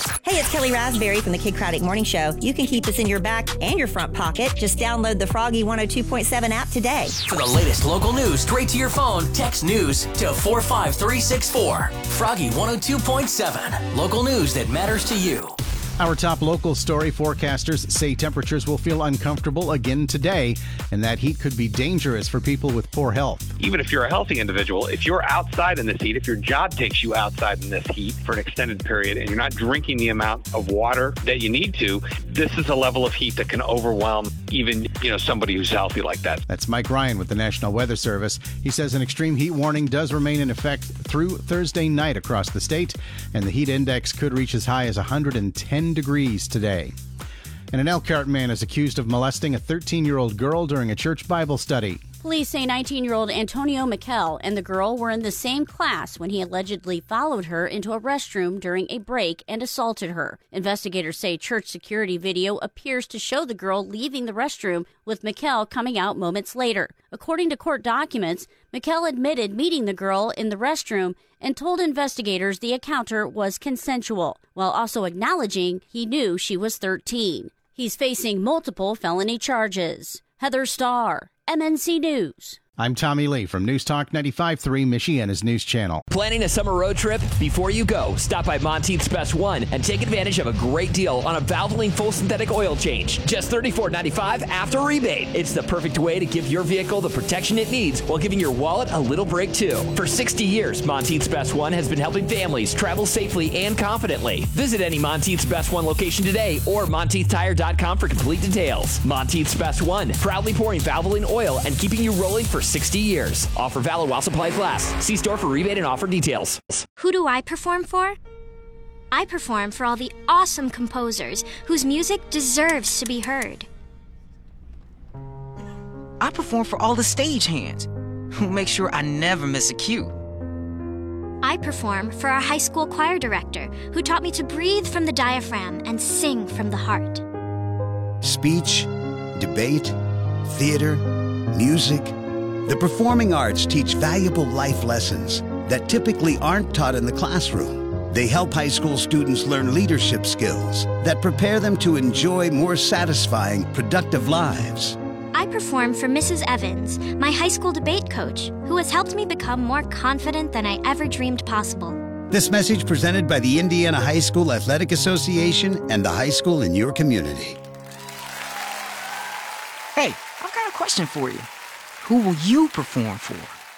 Hey, it's Kelly Raspberry from the Kid Craddock Morning Show. You can keep us in your back and your front pocket. Just download the Froggy 102.7 app today. For the latest local news straight to your phone, text news to 45364. Froggy 102.7. Local news that matters to you. Our top local story: forecasters say temperatures will feel uncomfortable again today, and that heat could be dangerous for people with poor health. Even if you're a healthy individual, if you're outside in this heat, if your job takes you outside in this heat for an extended period and you're not drinking the amount of water that you need to, this is a level of heat that can overwhelm even, somebody who's healthy like that. That's Mike Ryan with the National Weather Service. He says an extreme heat warning does remain in effect through Thursday night across the state, and the heat index could reach as high as 110 degrees today. And an Elkhart man is accused of molesting a 13-year-old girl during a church Bible study. Police say 19-year-old Antonio Mikel and the girl were in the same class when he allegedly followed her into a restroom during a break and assaulted her. Investigators say church security video appears to show the girl leaving the restroom, with Mikel coming out moments later. According to court documents, Mikel admitted meeting the girl in the restroom and told investigators the encounter was consensual, while also acknowledging he knew she was 13. He's facing multiple felony charges. Heather Starr, MNC News. I'm Tommy Lee from News Talk 95.3, Michiana's news channel. Planning a summer road trip? Before you go, stop by Monteith's Best One and take advantage of a great deal on a Valvoline full synthetic oil change. Just $34.95 after rebate. It's the perfect way to give your vehicle the protection it needs while giving your wallet a little break too. For 60 years, Monteith's Best One has been helping families travel safely and confidently. Visit any Monteith's Best One location today or MonteithTire.com for complete details. Monteith's Best One, proudly pouring Valvoline oil and keeping you rolling for 60 years. Offer valid while supplies last. See store for rebate and offer details. Who do I perform for? I perform for all the awesome composers whose music deserves to be heard. I perform for all the stagehands who make sure I never miss a cue. I perform for our high school choir director who taught me to breathe from the diaphragm and sing from the heart. Speech, debate, theater, music. The performing arts teach valuable life lessons that typically aren't taught in the classroom. They help high school students learn leadership skills that prepare them to enjoy more satisfying, productive lives. I perform for Mrs. Evans, my high school debate coach, who has helped me become more confident than I ever dreamed possible. This message presented by the Indiana High School Athletic Association and the high school in your community. Hey, I've got a question for you. Who will you perform for?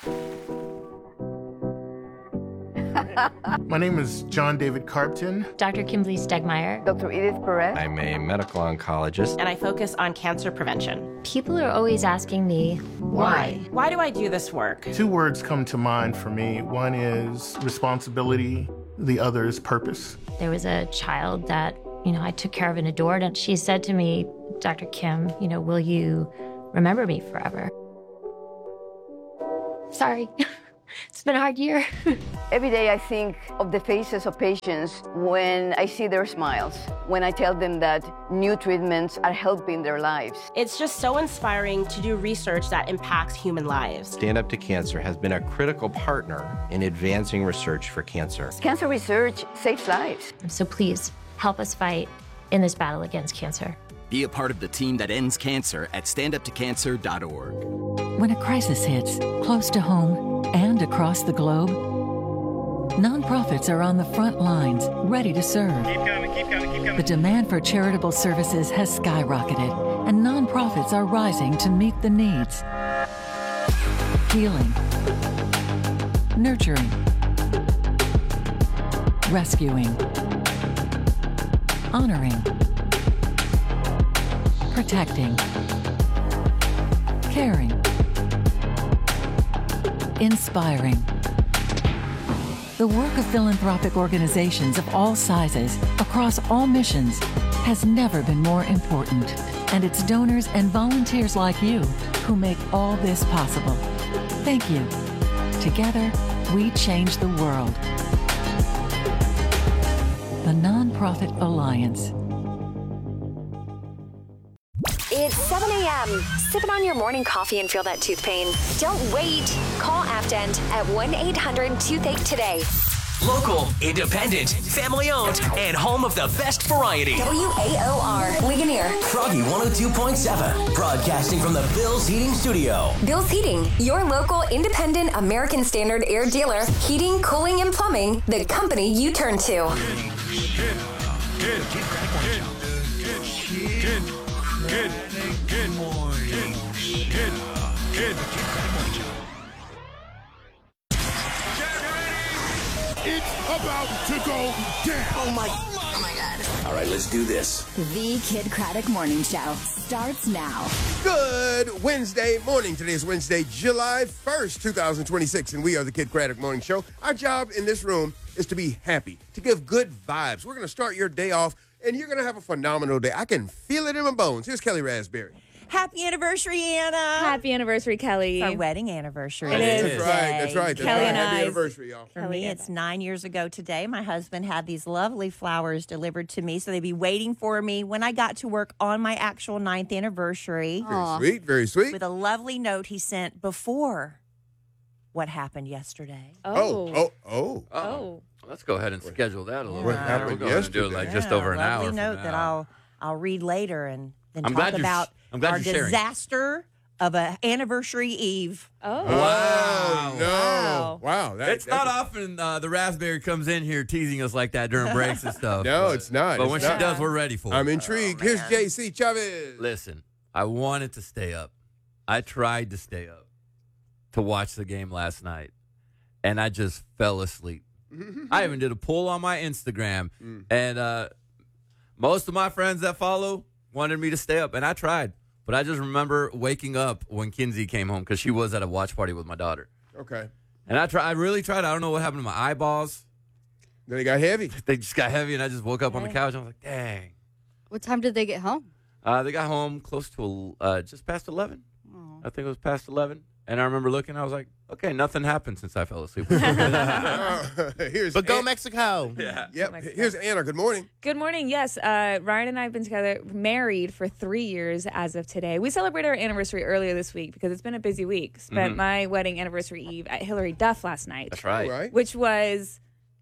My name is John David Carpton. Dr. Kimberly Stegmeyer. Dr. Edith Perez. I'm a medical oncologist. And I focus on cancer prevention. People are always asking me, why? Why do I do this work? 2 words come to mind for me. One is responsibility. The other is purpose. There was a child that, I took care of and adored, and she said to me, Dr. Kim, will you remember me forever? Sorry. It's been a hard year. Every day I think of the faces of patients when I see their smiles, when I tell them that new treatments are helping their lives. It's just so inspiring to do research that impacts human lives. Stand Up to Cancer has been a critical partner in advancing research for cancer. Cancer research saves lives. So please help us fight in this battle against cancer. Be a part of the team that ends cancer at standuptocancer.org. When a crisis hits, close to home and across the globe, nonprofits are on the front lines, ready to serve. Keep coming. The demand for charitable services has skyrocketed, and nonprofits are rising to meet the needs. Healing, nurturing, rescuing, honoring, protecting, caring, inspiring. The work of philanthropic organizations of all sizes, across all missions, has never been more important. And it's donors and volunteers like you who make all this possible. Thank you. Together, we change the world. The Nonprofit Alliance. It's 7 a.m. Sipping on your morning coffee and feel that tooth pain? Don't wait. Call Aptend at 1-800-TOOTHACHE today. Local, independent, family owned, and home of the best variety. WAOR, Ligonier. Froggy 102.7, broadcasting from the Bill's Heating Studio. Bill's Heating, your local independent American Standard air dealer. Heating, cooling, and plumbing, the company you turn to. Good morning. It's about to go down. Oh my God. All right, let's do this. The Kid Craddock Morning Show starts now. Good Wednesday morning. Today is Wednesday, July 1st, 2026, and we are the Kid Craddock Morning Show. Our job in this room is to be happy, to give good vibes. We're going to start your day off, and you're going to have a phenomenal day. I can feel it in my bones. Here's Kelly Raspberry. Happy anniversary, Anna. Happy anniversary, Kelly. It's our wedding anniversary. It is. That's right. Kelly and Happy I. anniversary, y'all. For me, it's 9 years ago today. My husband had these lovely flowers delivered to me, so they'd be waiting for me when I got to work on my actual 9th anniversary. Very sweet, very sweet. With a lovely note he sent before what happened yesterday. Oh. Let's go ahead and schedule that a little What bit. happened We'll go ahead and do it like just over an hour. Lovely from note that now. I'll read later and then I'm talk glad you're about I'm glad our you're sharing. disaster of an anniversary eve. Oh. Wow. No. Wow. It's not often the Raspberry comes in here teasing us like that during breaks and stuff. No, it's not. But It's when not. she does, we're ready for it. I'm intrigued. Here's JC Chavez. Listen, I wanted to stay up. I tried to stay up to watch the game last night, and I just fell asleep. I even did a poll on my Instagram, and most of my friends that follow wanted me to stay up, and I tried. But I just remember waking up when Kinsey came home because she was at a watch party with my daughter. Okay. And I really tried. I don't know what happened to my eyeballs. Then they got heavy. They just got heavy, and I just woke up on the couch. And I was like, dang. What time did they get home? They got home close to just past 11. I think it was past 11. And I remember looking, I was like, okay, nothing happened since I fell asleep. But go Mexico. Yeah. Yep. Here's Anna. Good morning. Good morning. Yes, Ryan and I have been together, married for 3 years as of today. We celebrated our anniversary earlier this week because it's been a busy week. Spent my wedding anniversary eve at Hillary Duff last night. That's right. Which was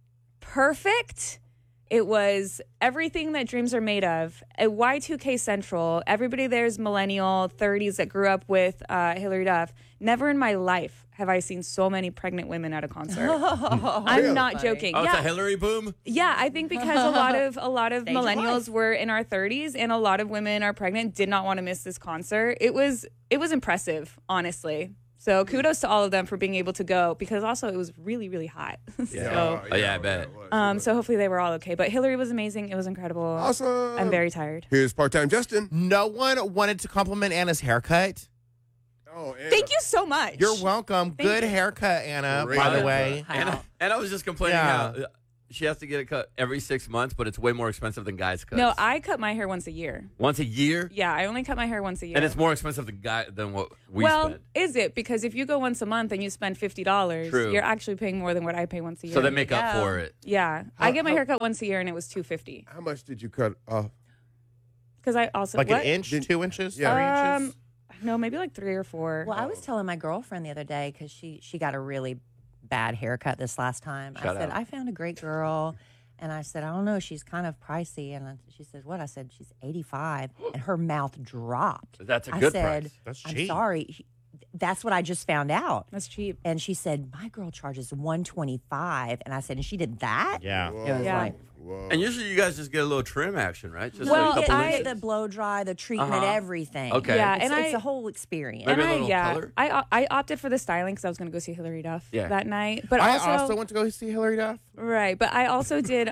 perfect. It was everything that dreams are made of. At Y2K Central, everybody there's millennial, 30s that grew up with Hillary Duff. Never in my life have I seen so many pregnant women at a concert. I'm not joking. Oh, it's a Hillary boom? Yeah, I think because a lot of millennials were in our 30s and a lot of women are pregnant, did not want to miss this concert. It was impressive, honestly. So kudos to all of them for being able to go because also it was really, really hot. Yeah. I bet. So hopefully they were all okay. But Hillary was amazing. It was incredible. Awesome. I'm very tired. Here's part-time Justin. No one wanted to compliment Anna's haircut. Oh, Anna. Thank you so much. You're welcome. Good haircut, Anna, by the way. And I was just complaining how she has to get it cut every 6 months, but it's way more expensive than guys' cuts. No, I cut my hair once a year. Once a year? Yeah, I only cut my hair once a year. And it's more expensive than what we well, spend. is it? Because if you go once a month and you spend $50, True. you're actually paying more than what I pay once a year. So they make up for it. Yeah. I get my hair cut once a year and it was $250. How much did you cut off? Because I also... Like what? an inch, 2 inches, 3 inches? No, maybe like 3 or 4. Well, I was telling my girlfriend the other day because she got a really bad haircut this last time. I said, I found a great girl. And I said, I don't know, she's kind of pricey. And she said, what? I said, she's 85. And her mouth dropped. That's a good price. price. That's I'm cheap. sorry. That's what I just found out. That's cheap. And she said, my girl charges $125. And I said, and she did that? Yeah. It was like, And usually you guys just get a little trim action, right? Just well, a couple I inches. get the blow dry, the treatment, everything. Okay. Yeah, It's a whole experience. Maybe And a little color? I opted for the styling because I was going to go see Hillary Duff that night. But I also went to go see Hillary Duff. Right, but I also did.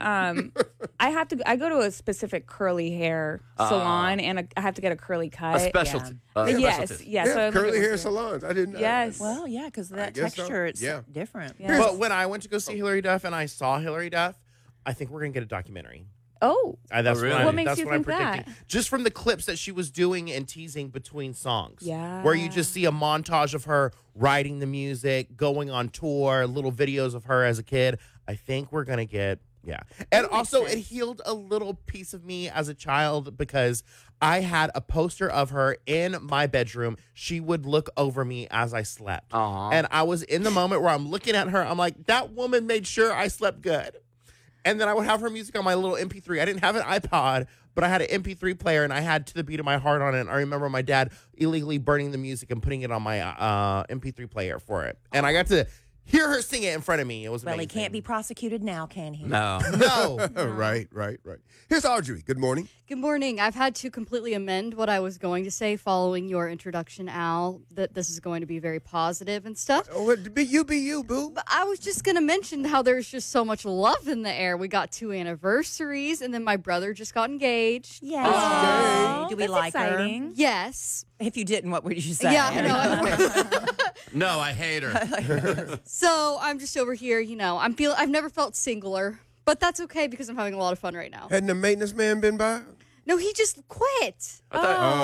I go to a specific curly hair salon, and I have to get a curly cut. A specialty. Yes. Yeah, So curly hair salons. I didn't know. Yes. Well, yeah, because of that guess so. texture, it's Yeah. different. Yeah. But when I went to go see Hillary Duff and I saw Hillary Duff, I think we're going to get a documentary. Oh. That's really? what, What makes that's you what I'm think that? predicting. Just from the clips that she was doing and teasing between songs. Yeah. Where you just see a montage of her writing the music, going on tour, little videos of her as a kid. I think we're going to get Yeah. And also, it healed a little piece of me as a child because I had a poster of her in my bedroom. She would look over me as I slept. And I was in the moment where I'm looking at her. I'm like, that woman made sure I slept good. And then I would have her music on my little MP3. I didn't have an iPod, but I had an MP3 player, and I had To the Beat of My Heart on it. And I remember my dad illegally burning the music and putting it on my MP3 player for it. And I got to hear her sing it in front of me. It was amazing. Well, he can't be prosecuted now, can he? No. No. Right. Here's Audrey. Good morning. Good morning. I've had to completely amend what I was going to say following your introduction, Al, that this is going to be very positive and stuff. Oh, be you, boo. But I was just going to mention how there's just so much love in the air. We got 2 anniversaries, and then my brother just got engaged. Yeah. Do we That's like exciting. her? Yes. If you didn't, what would you say? Yeah, I know. No, I hate her. So I'm just over here, I've never felt singler, but that's okay because I'm having a lot of fun right now. Hadn't the maintenance man been by? No, he just quit. The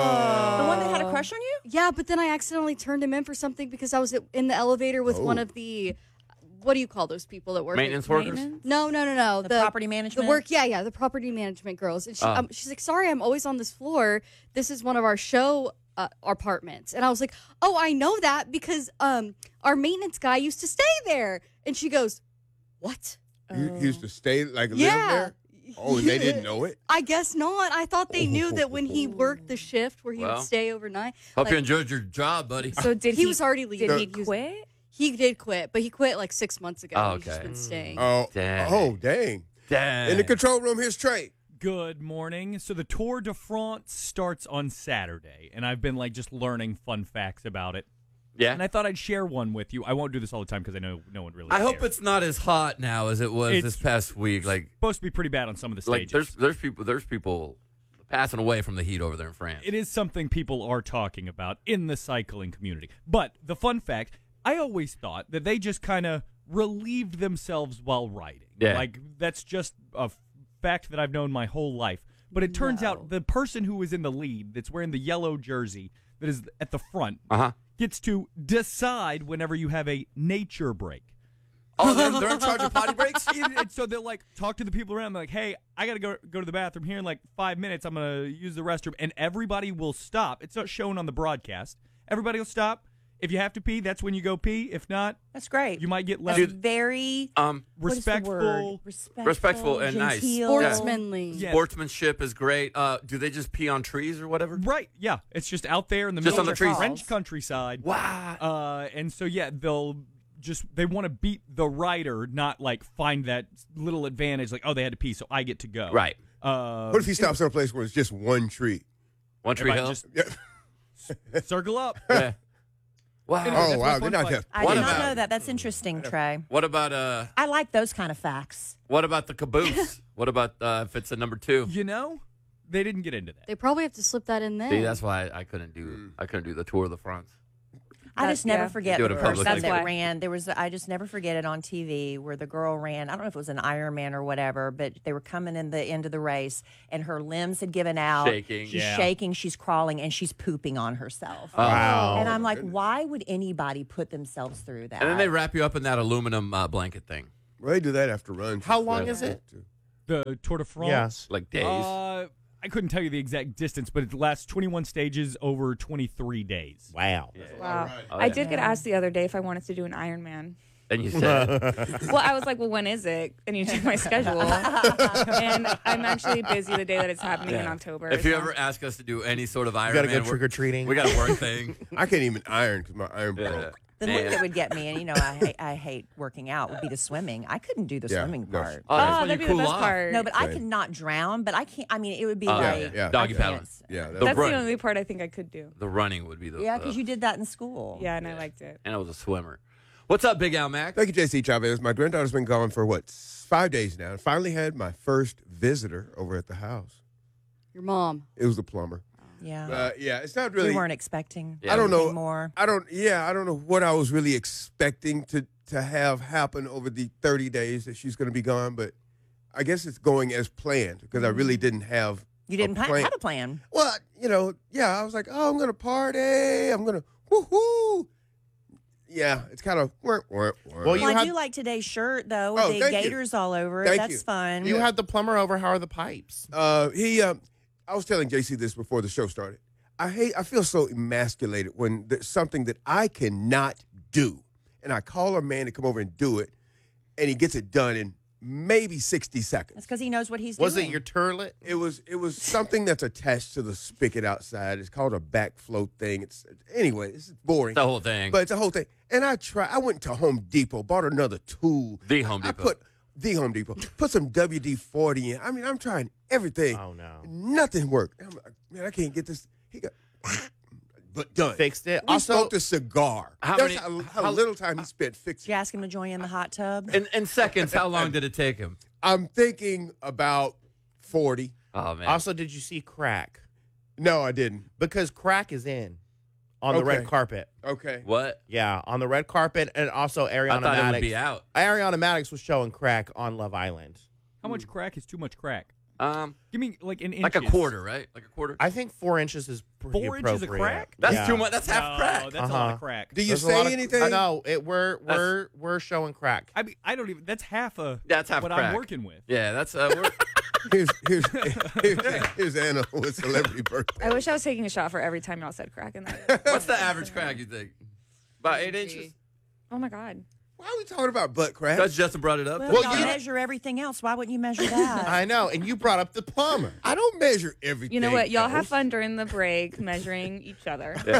one that had a crush on you? Yeah, but then I accidentally turned him in for something because I was in the elevator with one of the, what do you call those people that work? Maintenance workers? No. The property management? The property management girls. And she's like, sorry, I'm always on this floor. This is one of our show apartments. And I was like, oh, I know that because our maintenance guy used to stay there. And she goes, what? You used to stay, live Yeah. there? Oh, and they didn't know it? I guess not. I thought they knew that when he worked the shift where he would stay overnight. Hope you enjoyed your job, buddy. So he was already leaving. Did he quit? He did quit, but he quit like 6 months ago. Oh, He's just been staying. Oh, dang. Dang. In the control room, here's Trey. Good morning. So the Tour de France starts on Saturday, and I've been just learning fun facts about it. Yeah. And I thought I'd share one with you. I won't do this all the time because I know no one really I cares. hope it's not as hot now as it was this past week. Supposed to be pretty bad on some of the stages. There's people passing away from the heat over there in France. It is something people are talking about in the cycling community. But the fun fact, I always thought that they just kind of relieved themselves while riding. Yeah. That's just a fact that I've known my whole life. But it turns out the person who was in the lead, that's wearing the yellow jersey, that is at the front, gets to decide whenever you have a nature break. Oh, they're in charge of potty breaks? And so they'll talk to the people around. They're like, hey, I got to go to the bathroom here in 5 minutes. I'm going to use the restroom. And everybody will stop. It's not shown on the broadcast. Everybody will stop. If you have to pee, that's when you go pee. If not, that's great. You might get left. That's very respectful and nice. Sportsmanly. Yeah. Sportsmanship is great. Do they just pee on trees or whatever? Right. Yeah. It's just out there in the Just middle on the of trees. French countryside. Wow. And so they want to beat the rider, not find that little advantage. They had to pee, so I get to go. Right. What if he stops at a place where it's just one tree? One tree hill? Just circle up. Yeah. Wow. Oh, wow. I did not know that. That's interesting, Trey. What about I like those kind of facts. What about the caboose? What about if it's a number 2? They didn't get into that. They probably have to slip that in there. See, that's why I couldn't do the Tour de France. I just never forget Do it the in person public. that ran. I just never forget it on TV where the girl ran. I don't know if it was an Ironman or whatever, but they were coming in the end of the race, and her limbs had given out. Shaking. She's shaking. She's crawling, and she's pooping on herself. Wow. And I'm like, why would anybody put themselves through that? And then they wrap you up in that aluminum blanket thing. Well, they do that after runs. How long is it? The Tour de France? Yes. Like days? I couldn't tell you the exact distance, but it lasts 21 stages over 23 days. Wow. Yeah. Wow. Right. I did get asked the other day if I wanted to do an Ironman. And you said? Well, I was like, well, when is it? And you check my schedule. And I'm actually busy the day that it's happening in October. If you ever ask us to do any sort of Ironman, You got to go trick-or-treating. We got a work thing. I can't even iron because my iron broke. The thing that would get me, and I hate working out, would be the swimming. I couldn't do the swimming part. Oh, that'd be the best part. No, but I could not drown. But I can't. I mean, it would be like doggy paddling. Yeah, that's the only part I think I could do. The running would be the because you did that in school. Yeah, and I liked it. And I was a swimmer. What's up, Big Al Mac? Thank you, JC Chavez. My granddaughter's been gone for 5 days now. Finally had my first visitor over at the house. Your mom. It was the plumber. Yeah. It's not really. We weren't expecting. I don't know more. I don't know what I was really expecting to have happen over the 30 days that she's going to be gone, but I guess it's going as planned because I really didn't have. You didn't have a plan. Well, I was like, oh, I'm going to party. I'm going to woohoo. Yeah, it's kind of. Well, I do like today's shirt though with the gators all over it. That's fun. You had the plumber over. How are the pipes? I was telling JC this before the show started. I feel so emasculated when there's something that I cannot do, and I call a man to come over and do it, and he gets it done in maybe 60 seconds. That's because he knows what he's doing. Was it your turlet? It was something that's attached to the spigot outside. It's called a backflow thing. It's boring. The whole thing. But it's a whole thing. And I went to Home Depot, bought another tool. The Home Depot. Put some WD-40 in. I mean, I'm trying everything. Oh, no. Nothing worked. I'm like, man, I can't get this. He got but done. Fixed it. We smoked a cigar. How little time he spent fixing it. Did you ask him to join you in the hot tub? In seconds, how long did it take him? I'm thinking about 40. Oh, man. Also, did you see crack? No, I didn't. Because crack is in on the red carpet. Okay. What? Yeah, on the red carpet, and also Ariana I thought Madix. it would be out. Ariana Madix was showing crack on Love Island. How much crack is too much crack? Give me like an inch. Like a quarter, right? Like a quarter? I think 4 inches is pretty 4 inches of crack? That's too much. That's half crack. That's a lot of crack. Do you say anything? No, we're showing crack. I mean, I don't even. That's half what crack. I'm working with. Yeah, that's. Here's Anna with celebrity birthday. I wish I was taking a shot for every time y'all said crack in that. What's the average crack you think? About 8 inches. Oh my God. Why are we talking about butt crack? Because Justin brought it up. Well, you measure everything else. Why wouldn't you measure that? I know, and you brought up the plumber. I don't measure everything. You know what? Y'all have fun during the break measuring each other. Yeah.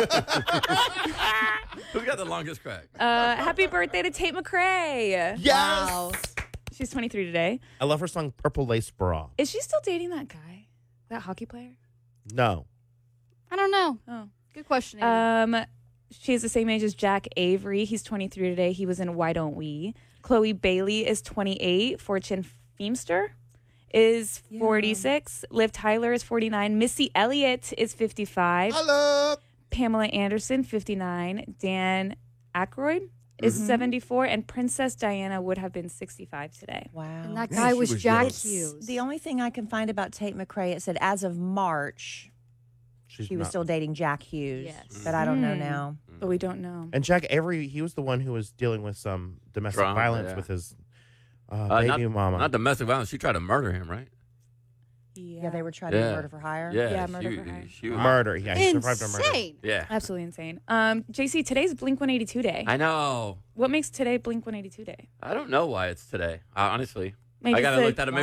Who got the longest crack? Happy birthday to Tate McRae. Yes. Wow. She's 23 today. I love her song Purple Lace Bra. Is she still dating that guy? That hockey player? No. I don't know. Oh. Good question. She's the same age as Jack Avery. He's 23 today. He was in Why Don't We? Chloe Bailey is 28. Fortune Feimster is 46. Liv Tyler is 49. Missy Elliott is 55. Hello. Pamela Anderson, 59. Dan Aykroyd is 74. And Princess Diana would have been 65 today. Wow. And that guy was Jack Hughes. The only thing I can find about Tate McRae, it said as of March, she was still dating Jack Hughes. Yes. But I don't know now. But we don't know. And Jack Avery, he was the one who was dealing with some domestic violence with his baby mama. Not domestic violence. She tried to murder him, right? Yeah, they were trying to murder for hire. Yeah, murder for hire. Murder. Yeah, he survived a murder. Insane. Yeah. Absolutely insane. JC, today's Blink-182 Day. I know. What makes today Blink-182 Day? I don't know why it's today. Honestly. Maybe I gotta look that up.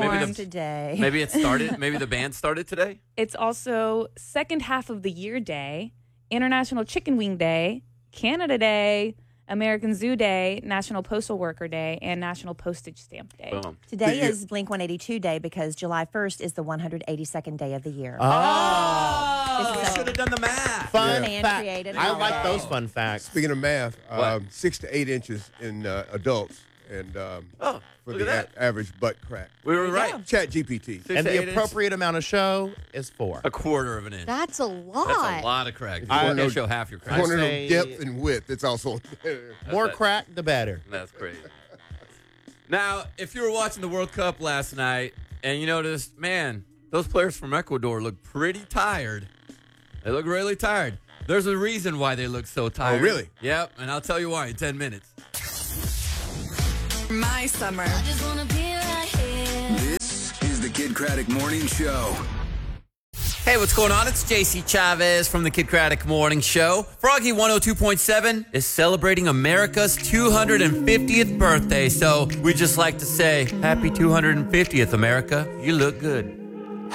Maybe it started. Maybe the band started today. It's also second half of the year day, International Chicken Wing Day, Canada Day, American Zoo Day, National Postal Worker Day, and National Postage Stamp Day. Boom. Today is Blink-182 Day because July 1st is the 182nd day of the year. Oh, we should have done the math. Fun and fact. created. I like those fun facts. Speaking of math, 6 to 8 inches in adults, and for the average butt crack. We were right. Chat GPT. And the appropriate amount of show is 4. A quarter of an inch. That's a lot. That's a lot of crack. You I can't know- show half your crack. I want to know depth and width. It's also More crack, the better. That's great. Now, if you were watching the World Cup last night and you noticed, man, those players from Ecuador look pretty tired. They look really tired. There's a reason why they look so tired. Oh, really? Yep, and I'll tell you why in 10 minutes. My summer. This is the Kid Craddock Morning Show. Hey, what's going on? It's JC Chavez from the Kid Craddock Morning Show. Froggy 102.7 is celebrating America's 250th birthday, so we just like to say, happy 250th, America. You look good.